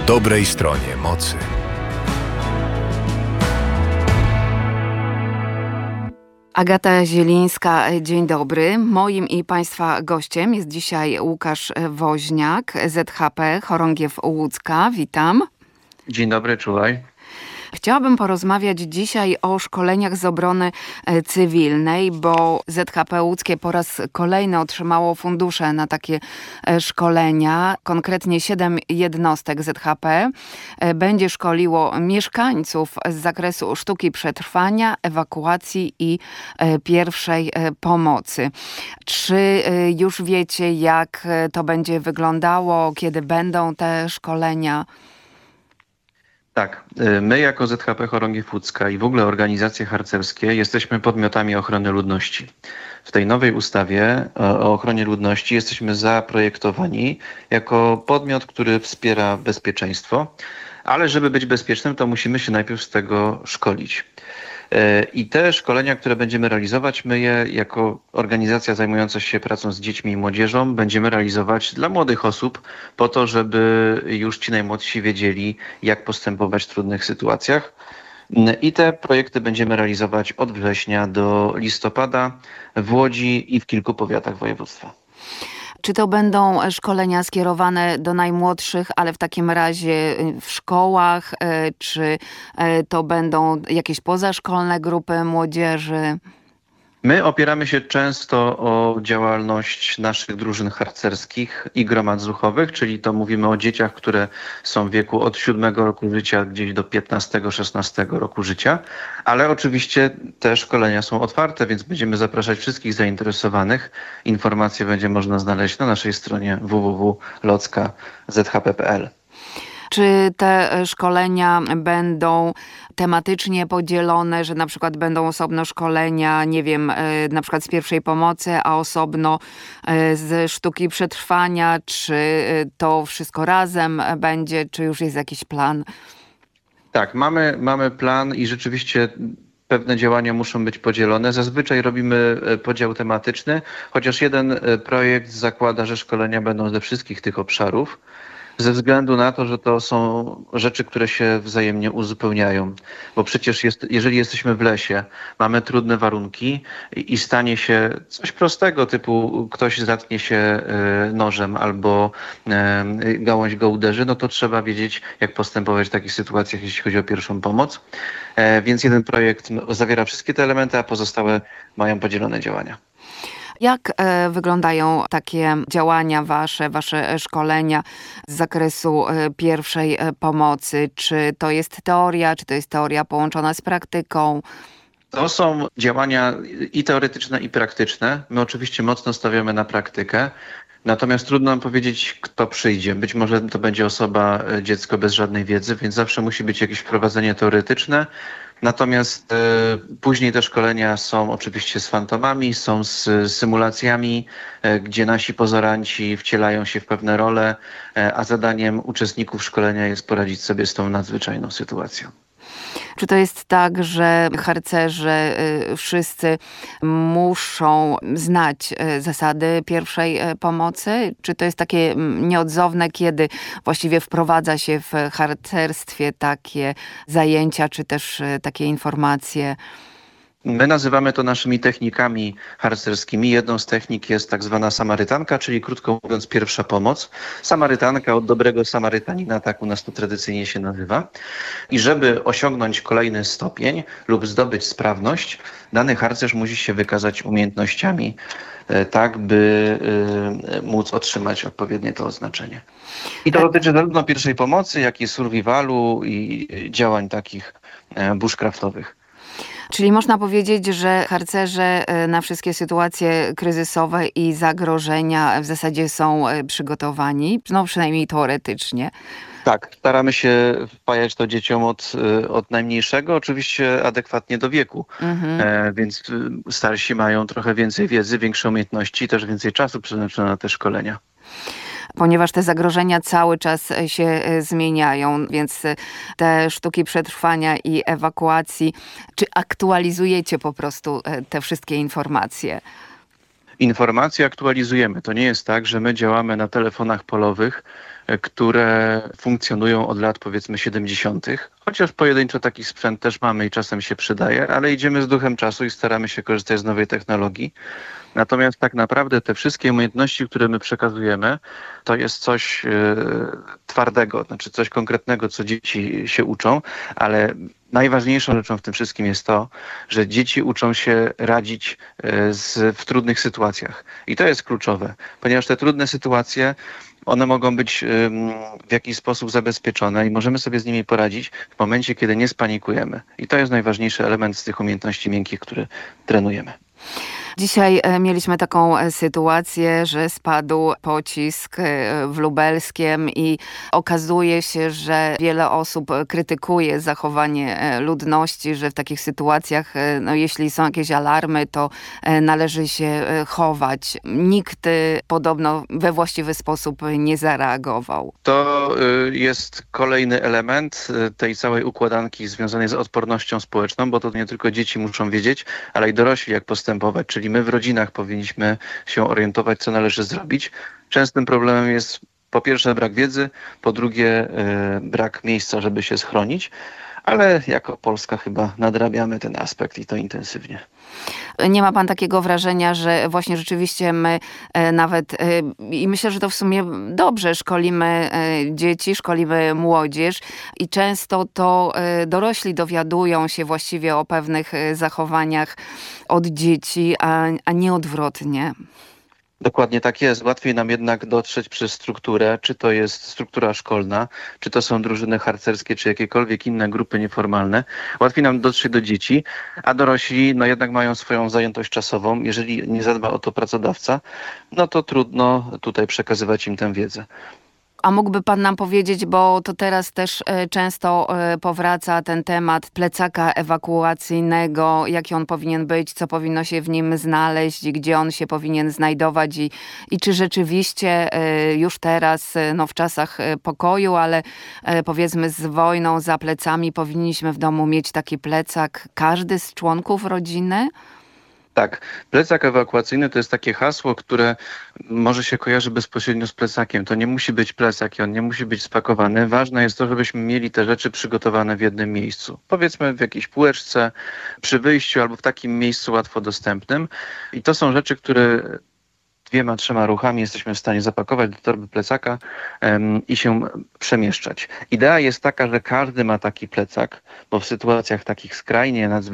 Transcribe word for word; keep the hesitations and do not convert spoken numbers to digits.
dobrej stronie mocy. Agata Zielińska, dzień dobry. Moim i Państwa gościem jest dzisiaj Łukasz Woźniak, Z H P Chorągiew Łódzka. Witam. Dzień dobry, czuwaj. Chciałabym porozmawiać dzisiaj o szkoleniach z obrony cywilnej, bo Z H P Łódzkie po raz kolejny otrzymało fundusze na takie szkolenia. Konkretnie siedem jednostek Z H P będzie szkoliło mieszkańców z zakresu sztuki przetrwania, ewakuacji i pierwszej pomocy. Czy już wiecie, jak to będzie wyglądało, kiedy będą te szkolenia? Tak, my jako Z H P Chorągiew Łódzka i w ogóle organizacje harcerskie jesteśmy podmiotami ochrony ludności. W tej nowej ustawie o ochronie ludności jesteśmy zaprojektowani jako podmiot, który wspiera bezpieczeństwo, ale żeby być bezpiecznym, to musimy się najpierw z tego szkolić. I te szkolenia, które będziemy realizować, my je jako organizacja zajmująca się pracą z dziećmi i młodzieżą będziemy realizować dla młodych osób po to, żeby już ci najmłodsi wiedzieli, jak postępować w trudnych sytuacjach. I te projekty będziemy realizować od września do listopada w Łodzi i w kilku powiatach województwa. Czy to będą szkolenia skierowane do najmłodszych, ale w takim razie w szkołach, czy to będą jakieś pozaszkolne grupy młodzieży? My opieramy się często o działalność naszych drużyn harcerskich i gromad zuchowych, czyli to mówimy o dzieciach, które są w wieku od siódmego roku życia gdzieś do piętnastego szesnastego roku życia, ale oczywiście te szkolenia są otwarte, więc będziemy zapraszać wszystkich zainteresowanych. Informacje będzie można znaleźć na naszej stronie w w w kropka locka kropka z h p kropka p l. Czy te szkolenia będą tematycznie podzielone, że na przykład będą osobno szkolenia, nie wiem, na przykład z pierwszej pomocy, a osobno z sztuki przetrwania? Czy to wszystko razem będzie, czy już jest jakiś plan? Tak, mamy, mamy plan i rzeczywiście pewne działania muszą być podzielone. Zazwyczaj robimy podział tematyczny, chociaż jeden projekt zakłada, że szkolenia będą ze wszystkich tych obszarów, ze względu na to, że to są rzeczy, które się wzajemnie uzupełniają. Bo przecież jest, jeżeli jesteśmy w lesie, mamy trudne warunki i, i stanie się coś prostego, typu ktoś zatknie się nożem albo gałąź go uderzy, no to trzeba wiedzieć, jak postępować w takich sytuacjach, jeśli chodzi o pierwszą pomoc. Więc jeden projekt zawiera wszystkie te elementy, a pozostałe mają podzielone działania. Jak e, wyglądają takie działania wasze, wasze szkolenia z zakresu e, pierwszej e, pomocy? Czy to jest teoria, czy to jest teoria połączona z praktyką? To są działania i teoretyczne, i praktyczne. My oczywiście mocno stawiamy na praktykę. Natomiast trudno nam powiedzieć, kto przyjdzie. Być może to będzie osoba, dziecko bez żadnej wiedzy, więc zawsze musi być jakieś wprowadzenie teoretyczne. Natomiast e, później te szkolenia są oczywiście z fantomami, są z symulacjami, e, gdzie nasi pozoranci wcielają się w pewne role, e, a zadaniem uczestników szkolenia jest poradzić sobie z tą nadzwyczajną sytuacją. Czy to jest tak, że harcerze y, wszyscy muszą znać y, zasady pierwszej y, pomocy? Czy to jest takie mm, nieodzowne, kiedy właściwie wprowadza się w harcerstwie takie zajęcia, czy też y, takie informacje? My nazywamy to naszymi technikami harcerskimi. Jedną z technik jest tak zwana samarytanka, czyli krótko mówiąc pierwsza pomoc. Samarytanka od dobrego Samarytanina, tak u nas to tradycyjnie się nazywa. I żeby osiągnąć kolejny stopień lub zdobyć sprawność, dany harcerz musi się wykazać umiejętnościami, tak by móc otrzymać odpowiednie to oznaczenie. I to dotyczy zarówno pierwszej pomocy, jak i survivalu i działań takich bushcraftowych. Czyli można powiedzieć, że harcerze na wszystkie sytuacje kryzysowe i zagrożenia w zasadzie są przygotowani, no przynajmniej teoretycznie. Tak, staramy się wpajać to dzieciom od, od najmniejszego, oczywiście adekwatnie do wieku, mhm. e, więc starsi mają trochę więcej wiedzy, większe umiejętności i też więcej czasu przeznaczono na te szkolenia. Ponieważ te zagrożenia cały czas się zmieniają, więc te sztuki przetrwania i ewakuacji, czy aktualizujecie po prostu te wszystkie informacje? Informacje aktualizujemy. To nie jest tak, że my działamy na telefonach polowych, e, które funkcjonują od lat powiedzmy siedemdziesiątych. Chociaż pojedynczo taki sprzęt też mamy i czasem się przydaje, ale idziemy z duchem czasu i staramy się korzystać z nowej technologii. Natomiast tak naprawdę te wszystkie umiejętności, które my przekazujemy, to jest coś e, twardego, znaczy coś konkretnego, co dzieci się uczą, ale najważniejszą rzeczą w tym wszystkim jest to, że dzieci uczą się radzić e, z, w trudnych sytuacjach. I to jest kluczowe, ponieważ te trudne sytuacje, one mogą być ym, w jakiś sposób zabezpieczone i możemy sobie z nimi poradzić w momencie, kiedy nie spanikujemy. I to jest najważniejszy element z tych umiejętności miękkich, które trenujemy. Dzisiaj e, mieliśmy taką e, sytuację, że spadł pocisk e, w Lubelskiem i okazuje się, że wiele osób e, krytykuje zachowanie e, ludności, że w takich sytuacjach, e, no, jeśli są jakieś alarmy, to e, należy się e, chować. Nikt e, podobno we właściwy sposób nie zareagował. To y, jest kolejny element y, tej całej układanki związanej z odpornością społeczną, bo to nie tylko dzieci muszą wiedzieć, ale i dorośli jak postępować, czyli my w rodzinach powinniśmy się orientować, co należy zrobić. Częstym problemem jest po pierwsze brak wiedzy, po drugie y, brak miejsca, żeby się schronić, ale jako Polska chyba nadrabiamy ten aspekt i to intensywnie. Nie ma pan takiego wrażenia, że właśnie rzeczywiście my e, nawet, e, i myślę, że to w sumie dobrze, szkolimy e, dzieci, szkolimy młodzież i często to e, dorośli dowiadują się właściwie o pewnych e, zachowaniach od dzieci, a, a nie odwrotnie. Dokładnie tak jest. Łatwiej nam jednak dotrzeć przez strukturę, czy to jest struktura szkolna, czy to są drużyny harcerskie, czy jakiekolwiek inne grupy nieformalne. Łatwiej nam dotrzeć do dzieci, a dorośli no jednak mają swoją zajętość czasową. Jeżeli nie zadba o to pracodawca, no to trudno tutaj przekazywać im tę wiedzę. A mógłby pan nam powiedzieć, bo to teraz też e, często e, powraca ten temat plecaka ewakuacyjnego, jaki on powinien być, co powinno się w nim znaleźć i gdzie on się powinien znajdować i, i czy rzeczywiście e, już teraz, e, no w czasach e, pokoju, ale e, powiedzmy z wojną za plecami powinniśmy w domu mieć taki plecak, każdy z członków rodziny? Tak, plecak ewakuacyjny to jest takie hasło, które może się kojarzy bezpośrednio z plecakiem. To nie musi być plecak i on nie musi być spakowany. Ważne jest to, żebyśmy mieli te rzeczy przygotowane w jednym miejscu. Powiedzmy w jakiejś półeczce, przy wyjściu albo w takim miejscu łatwo dostępnym. I to są rzeczy, które dwiema, trzema ruchami jesteśmy w stanie zapakować do torby plecaka um, i się przemieszczać. Idea jest taka, że każdy ma taki plecak, bo w sytuacjach takich skrajnie nadzwyczajnych